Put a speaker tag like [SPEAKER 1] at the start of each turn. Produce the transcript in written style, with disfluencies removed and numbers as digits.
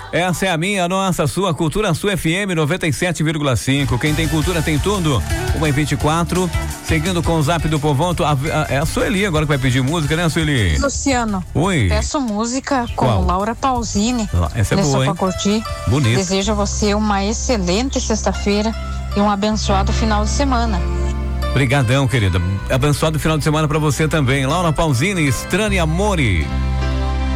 [SPEAKER 1] Essa é a minha, a nossa, a sua Cultura, a sua FM 97,5. Quem tem cultura tem tudo. 1h24. Seguindo com o Zap do Povão. É a Sueli agora que vai pedir música, né, Sueli?
[SPEAKER 2] Luciano.
[SPEAKER 1] Oi.
[SPEAKER 2] Peço música com
[SPEAKER 1] Qual?
[SPEAKER 2] Laura Pausini.
[SPEAKER 1] Essa é boa, hein?
[SPEAKER 2] Pra curtir.
[SPEAKER 1] Bonito.
[SPEAKER 2] Desejo a você uma excelente sexta-feira e um abençoado final de semana.
[SPEAKER 1] Obrigadão, querida. Abençoado final de semana pra você também. Laura Pausini, Estranho Amore.